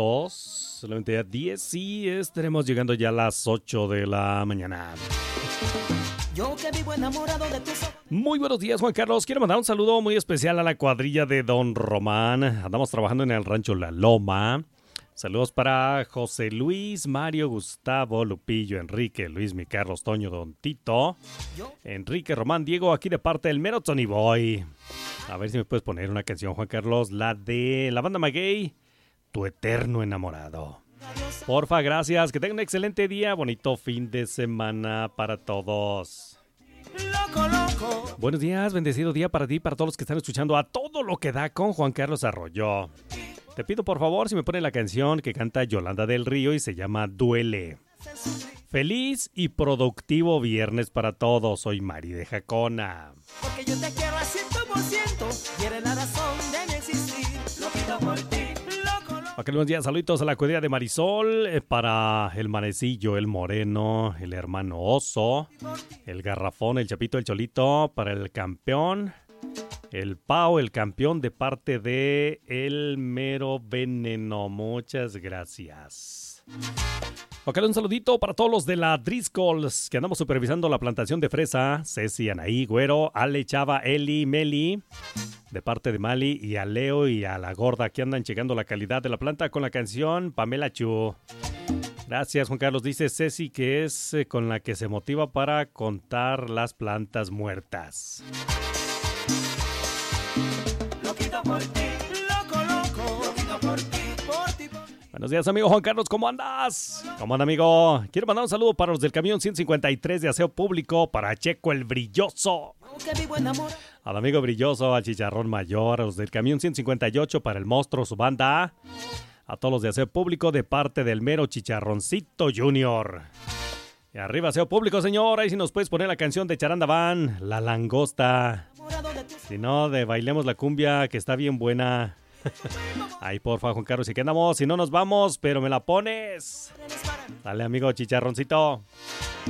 Solamente a 10 y estaremos llegando ya a las 8 de la mañana. Yo que vivo enamorado de tus ojos. Muy buenos días, Juan Carlos. Quiero mandar un saludo muy especial a la cuadrilla de Don Román. Andamos trabajando en el rancho La Loma. Saludos para José Luis, Mario, Gustavo, Lupillo, Enrique, Luis, mi Carlos, Toño, Don Tito, Enrique, Román, Diego, aquí de parte del mero Tony Boy. A ver si me puedes poner una canción, Juan Carlos, la de la banda Maguey, Tu Eterno Enamorado. Porfa, gracias. Que tengan un excelente día. Bonito fin de semana para todos. Loco, loco. Buenos días, bendecido día para ti, para todos los que están escuchando A Todo Lo Que Da con Juan Carlos Arroyo. Te pido por favor si me ponen la canción que canta Yolanda del Río y se llama Duele. Feliz y productivo viernes para todos. Soy Mari de Jacona. Porque yo te quiero al 100% y eres la razón de mi existir. Lo pido por ti. Loco, loco. Ok, buenos días, saluditos a la cuadrilla de Marisol, para el Manecillo, el Moreno, el Hermano Oso, el Garrafón, el Chapito, el Cholito, para el Campeón, el Pau, el Campeón, de parte de El Mero Veneno. Muchas gracias. Ok, un saludito para todos los de la Driscolls, que andamos supervisando la plantación de fresa. Ceci, Anaí, Güero, Ale, Chava, Eli, Meli, de parte de Mali, y a Leo y a la gorda que andan checando la calidad de la planta con la canción Pamela Chu. Gracias, Juan Carlos. Dice Ceci que es con la que se motiva para contar las plantas muertas. Loquito por ti. Loco, loco. Loquito por ti. Por ti. Buenos días, amigo Juan Carlos, ¿cómo andas? ¿Cómo anda, amigo? Quiero mandar un saludo para los del camión 153 de aseo público, para Checo el Brilloso, Yo que vivo enamorado. al amigo Brilloso, al Chicharrón Mayor, a los del camión 158, para el Monstruo, su banda, a todos los de aseo público de parte del mero Chicharroncito Junior. Y arriba aseo público, señor, ahí si nos puedes poner la canción de Charanda Van, La Langosta. Enamorado de tus Si no, de Bailemos la Cumbia, que está bien buena. Ay, porfa, Juan Carlos, ¿y qué andamos? Si no nos vamos, pero me la pones. ojos para mí. Dale, amigo Chicharroncito.